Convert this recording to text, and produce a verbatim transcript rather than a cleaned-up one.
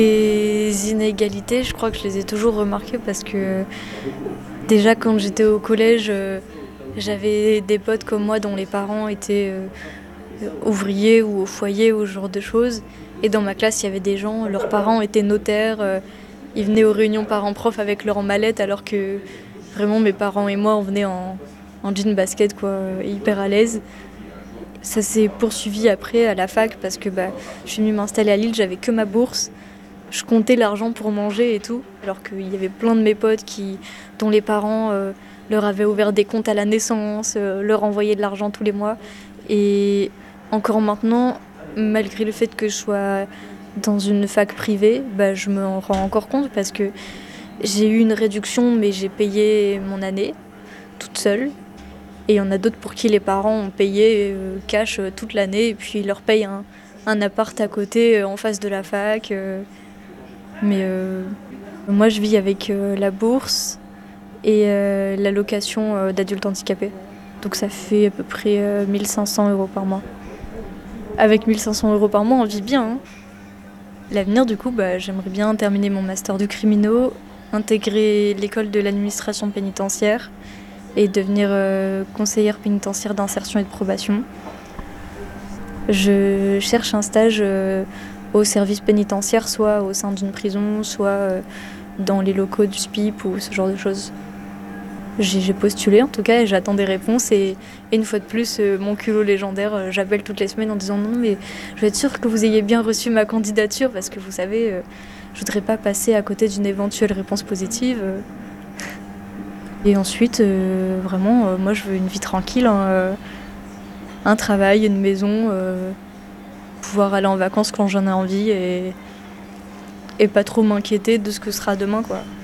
Les inégalités, je crois que je les ai toujours remarquées parce que déjà quand j'étais au collège, euh, j'avais des potes comme moi dont les parents étaient euh, ouvriers ou au foyer ou ce genre de choses. Et dans ma classe, il y avait des gens, leurs parents étaient notaires, euh, ils venaient aux réunions parents-prof avec leur mallette alors que vraiment mes parents et moi on venait en, en jean basket quoi, hyper à l'aise. Ça s'est poursuivi après à la fac parce que bah, je suis venue m'installer à Lille, j'avais que ma bourse. Je comptais l'argent pour manger et tout, alors qu'il y avait plein de mes potes qui, dont les parents euh, leur avaient ouvert des comptes à la naissance, euh, leur envoyaient de l'argent tous les mois. Et encore maintenant, malgré le fait que je sois dans une fac privée, bah, je me rends encore compte parce que j'ai eu une réduction, mais j'ai payé mon année toute seule. Et il y en a d'autres pour qui les parents ont payé euh, cash euh, toute l'année et puis ils leur payent un, un appart à côté euh, en face de la fac. Euh, mais euh, moi, je vis avec euh, la bourse et euh, l'allocation euh, d'adulte handicapé. Donc ça fait à peu près euh, mille cinq cents euros par mois. Avec mille cinq cents euros par mois, on vit bien. Hein. L'avenir, du coup, bah, j'aimerais bien terminer mon master de criminaux, intégrer l'école de l'administration pénitentiaire et devenir euh, conseillère pénitentiaire d'insertion et de probation. Je cherche un stage euh, au service pénitentiaire, soit au sein d'une prison, soit euh, dans les locaux du S P I P ou ce genre de choses. J'ai, j'ai postulé en tout cas et j'attends des réponses et, et une fois de plus, euh, mon culot légendaire, euh, j'appelle toutes les semaines en disant non mais je veux être sûre que vous ayez bien reçu ma candidature parce que vous savez, euh, je voudrais pas passer à côté d'une éventuelle réponse positive. Euh. Et ensuite, euh, vraiment, euh, moi je veux une vie tranquille, hein, euh, un travail, une maison, euh, pouvoir aller en vacances quand j'en ai envie et, et pas trop m'inquiéter de ce que sera demain, quoi.